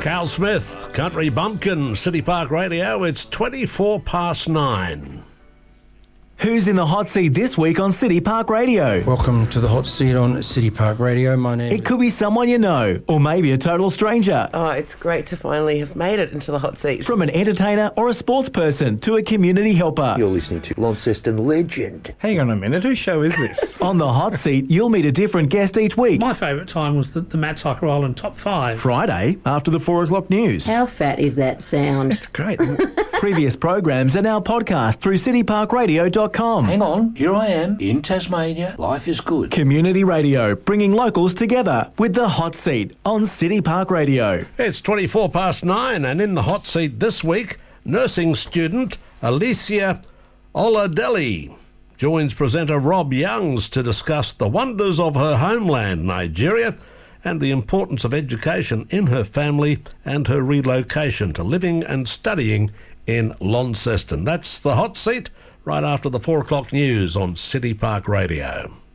Cal Smith, Country Bumpkin, City Park Radio. It's 9:24. Who's in the hot seat this week on City Park Radio? Welcome to the hot seat on City Park Radio. My name It could be someone you know, or maybe a total stranger. Oh, it's great to finally have made it into the hot seat. From an entertainer or a sports person to a community helper. You're listening to Launceston legend. Hang on a minute, whose show is this? On the hot seat, you'll meet a different guest each week. My favourite time was the Matt Cycle Island Top 5. Friday, after the 4 o'clock news. How fat is that sound? It's great. Previous programs are now podcast through cityparkradio.com. Hang on, here I am in Tasmania. Life is good. Community radio, bringing locals together with the hot seat on City Park Radio. It's 9:24, and in the hot seat this week, nursing student Alicia Oladelli joins presenter Rob Youngs to discuss the wonders of her homeland, Nigeria, and the importance of education in her family and her relocation to living and studying in Launceston. That's the hot seat right after the 4 o'clock news on City Park Radio.